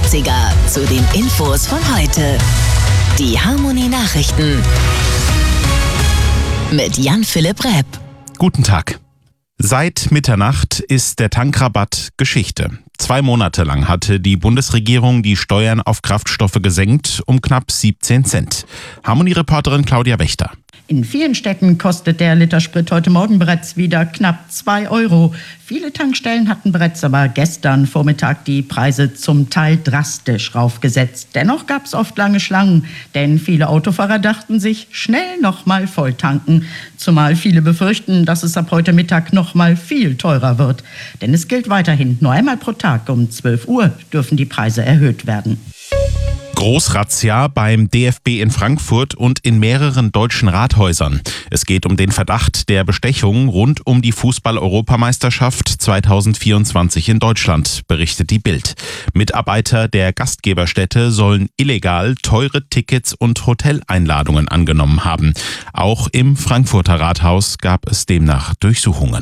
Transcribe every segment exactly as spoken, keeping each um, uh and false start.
achtziger zu den Infos von heute. Die Harmonie Nachrichten mit Jan-Philipp Repp. Guten Tag. Seit Mitternacht ist der Tankrabatt Geschichte. Zwei Monate lang hatte die Bundesregierung die Steuern auf Kraftstoffe gesenkt um knapp siebzehn Cent. Harmonie-Reporterin Claudia Wächter. In vielen Städten kostet der Liter Sprit heute Morgen bereits wieder knapp zwei Euro. Viele Tankstellen hatten bereits aber gestern Vormittag die Preise zum Teil drastisch raufgesetzt. Dennoch gab es oft lange Schlangen, denn viele Autofahrer dachten sich, schnell noch mal voll tanken. Zumal viele befürchten, dass es ab heute Mittag noch mal viel teurer wird. Denn es gilt weiterhin, nur einmal pro Tag um zwölf Uhr dürfen die Preise erhöht werden. Großrazzia beim D F B in Frankfurt und in mehreren deutschen Rathäusern. Es geht um den Verdacht der Bestechung rund um die Fußball-Europameisterschaft zweitausendvierundzwanzig in Deutschland, berichtet die Bild. Mitarbeiter der Gastgeberstätte sollen illegal teure Tickets und Hoteleinladungen angenommen haben. Auch im Frankfurter Rathaus gab es demnach Durchsuchungen.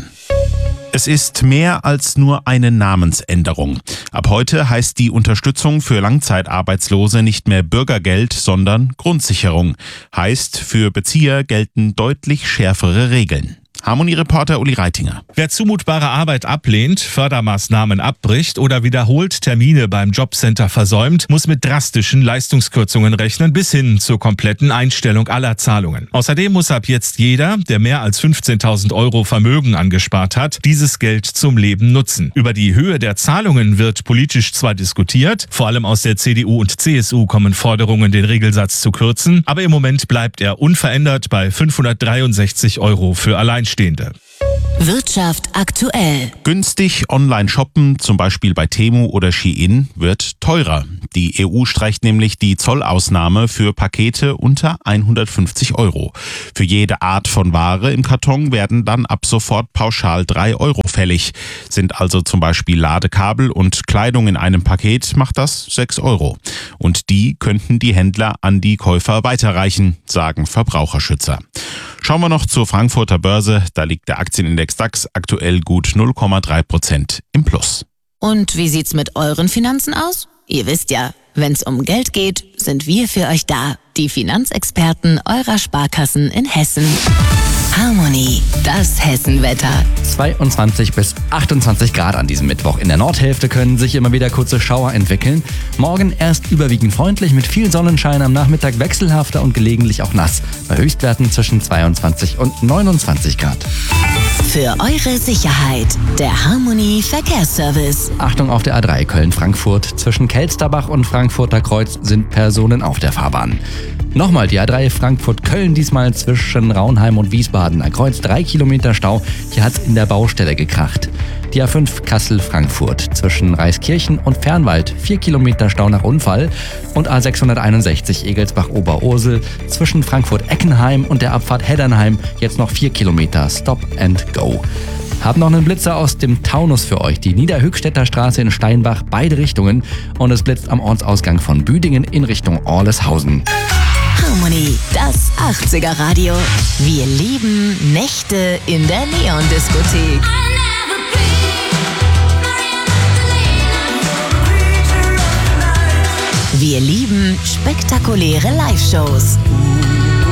Es ist mehr als nur eine Namensänderung. Ab heute heißt die Unterstützung für Langzeitarbeitslose nicht mehr Bürgergeld, sondern Grundsicherung. Heißt, für Bezieher gelten deutlich schärfere Regeln. Harmonie-Reporter Uli Reitinger. Wer zumutbare Arbeit ablehnt, Fördermaßnahmen abbricht oder wiederholt Termine beim Jobcenter versäumt, muss mit drastischen Leistungskürzungen rechnen bis hin zur kompletten Einstellung aller Zahlungen. Außerdem muss ab jetzt jeder, der mehr als fünfzehntausend Euro Vermögen angespart hat, dieses Geld zum Leben nutzen. Über die Höhe der Zahlungen wird politisch zwar diskutiert, vor allem aus der C D U und C S U kommen Forderungen, den Regelsatz zu kürzen, aber im Moment bleibt er unverändert bei fünfhundertdreiundsechzig Euro für Alleinstehende. Wirtschaft aktuell. Günstig online shoppen, zum Beispiel bei Temu oder Shein, wird teurer. Die E U streicht nämlich die Zollausnahme für Pakete unter hundertfünfzig Euro. Für jede Art von Ware im Karton werden dann ab sofort pauschal drei Euro fällig. Sind also zum Beispiel Ladekabel und Kleidung in einem Paket, macht das sechs Euro. Und die könnten die Händler an die Käufer weiterreichen, sagen Verbraucherschützer. Schauen wir noch zur Frankfurter Börse. Da liegt der Aktienindex DAX aktuell gut null Komma drei Prozent im Plus. Und wie sieht's mit euren Finanzen aus? Ihr wisst ja, wenn's um Geld geht, sind wir für euch da. Die Finanzexperten eurer Sparkassen in Hessen. Harmonie, das Hessenwetter. zweiundzwanzig bis achtundzwanzig Grad an diesem Mittwoch. In der Nordhälfte können sich immer wieder kurze Schauer entwickeln. Morgen erst überwiegend freundlich mit viel Sonnenschein, am Nachmittag wechselhafter und gelegentlich auch nass. Bei Höchstwerten zwischen zweiundzwanzig und neunundzwanzig Grad. Für eure Sicherheit, der Harmonie Verkehrsservice. Achtung auf der A drei Köln-Frankfurt. Zwischen Kelsterbach und Frankfurter Kreuz sind Personen auf der Fahrbahn. Nochmal die A drei Frankfurt-Köln, diesmal zwischen Raunheim und Wiesbaden. Ein Kreuz, drei Kilometer Stau. Hier hat's in der Baustelle gekracht. Die A fünf Kassel-Frankfurt zwischen Reiskirchen und Fernwald. Vier Kilometer Stau nach Unfall. Und A sechshunderteinundsechzig Egelsbach-Oberursel zwischen Frankfurt-Eckenheim und der Abfahrt Heddernheim. Jetzt noch vier Kilometer Stop and Go. Haben noch einen Blitzer aus dem Taunus für euch. Die Niederhöchstädter Straße in Steinbach, beide Richtungen. Und es blitzt am Ortsausgang von Büdingen in Richtung Orleshausen. Harmonie, das achtziger Radio. Wir lieben Nächte in der Neon-Diskothek. Wir lieben spektakuläre Live-Shows.